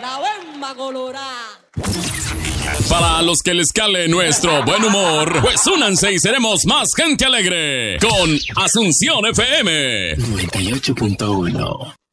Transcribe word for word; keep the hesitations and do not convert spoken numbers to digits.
La bemba colorada. Para los que les cale nuestro buen humor, pues únanse y seremos más gente alegre con Asunción F M noventa y ocho punto uno.